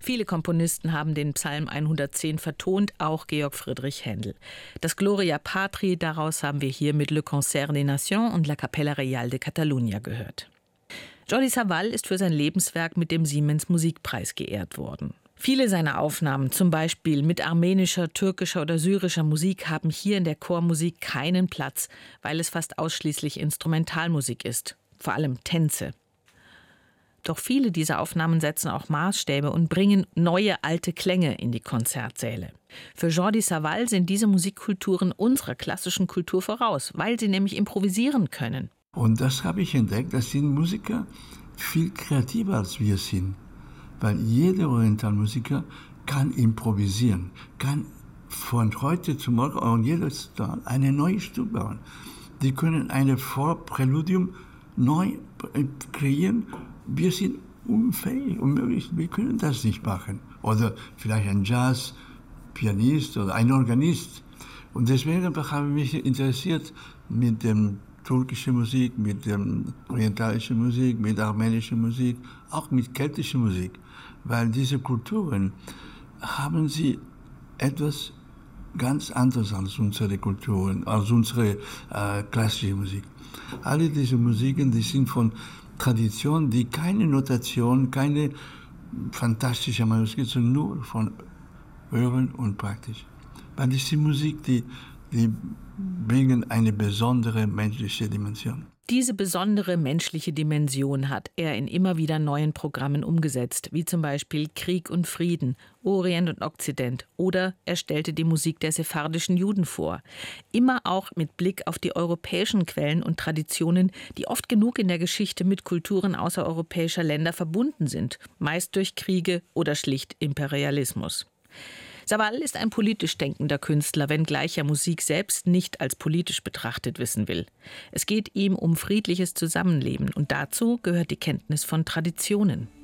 Viele Komponisten haben den Psalm 110 vertont, auch Georg Friedrich Händel. Das Gloria Patri, daraus haben wir hier mit Le Concert des Nations und La Capella Real de Catalunya gehört. Jordi Savall ist für sein Lebenswerk mit dem Siemens Musikpreis geehrt worden. Viele seiner Aufnahmen, zum Beispiel mit armenischer, türkischer oder syrischer Musik, haben hier in der Chormusik keinen Platz, weil es fast ausschließlich Instrumentalmusik ist, vor allem Tänze. Doch viele dieser Aufnahmen setzen auch Maßstäbe und bringen neue, alte Klänge in die Konzertsäle. Für Jordi Savall sind diese Musikkulturen unserer klassischen Kultur voraus, weil sie nämlich improvisieren können. Und das habe ich entdeckt, das sind Musiker viel kreativer als wir sind. Weil jeder Orientalmusiker kann improvisieren, kann von heute zu morgen und jedes Tag eine neue Stück bauen. Die können eine Vorpräludium neu kreieren. Wir sind unfähig, unmöglich, wir können das nicht machen. Oder vielleicht ein Jazz-Pianist oder ein Organist. Und deswegen habe ich mich interessiert mit dem türkische Musik, mit der orientalischen Musik, mit armenischer Musik, auch mit keltischer Musik. Weil diese Kulturen haben sie etwas ganz anderes als unsere Kulturen, als unsere klassische Musik. Alle diese Musiken, die sind von Tradition, die keine Notation, keine fantastische Musik, sondern nur von Hören und Praktisch. Weil das ist die Musik, die bringen eine besondere menschliche Dimension. Diese besondere menschliche Dimension hat er in immer wieder neuen Programmen umgesetzt, wie zum Beispiel Krieg und Frieden, Orient und Okzident, oder er stellte die Musik der sephardischen Juden vor. Immer auch mit Blick auf die europäischen Quellen und Traditionen, die oft genug in der Geschichte mit Kulturen außereuropäischer Länder verbunden sind, meist durch Kriege oder schlicht Imperialismus. Savall ist ein politisch denkender Künstler, wenngleich er Musik selbst nicht als politisch betrachtet wissen will. Es geht ihm um friedliches Zusammenleben und dazu gehört die Kenntnis von Traditionen.